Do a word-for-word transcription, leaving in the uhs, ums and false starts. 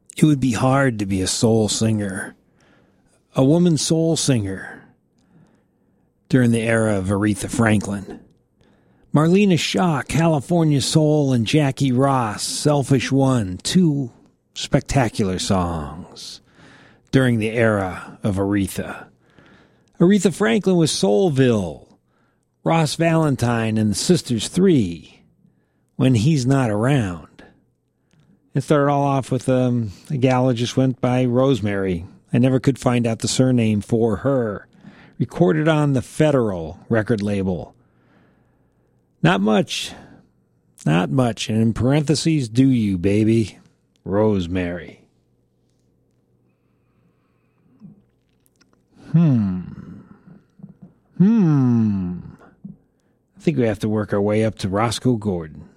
It would be hard to be a soul singer, a woman soul singer, during the era of Aretha Franklin. Marlena Shaw, California Soul, and Jackie Ross, Selfish One, two spectacular songs during the era of Aretha. Aretha Franklin was Soulville, Ross Valentine and the Sisters Three, When He's Not Around. It started all off with um, a gal who just went by Rosemary. I never could find out the surname for her. Recorded on the Federal record label. Not much. Not much. And in parentheses, do you, baby? Rosemary. Hmm. Hmm. I think we have to work our way up to Roscoe Gordon.